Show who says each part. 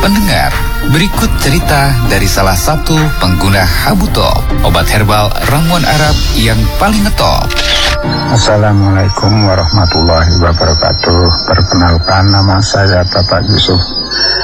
Speaker 1: Pendengar, berikut cerita dari salah satu pengguna Habu Top, obat herbal ramuan Arab yang paling ngetop.
Speaker 2: Assalamualaikum warahmatullahi wabarakatuh. Perkenalkan, nama saya Bapak Yusuf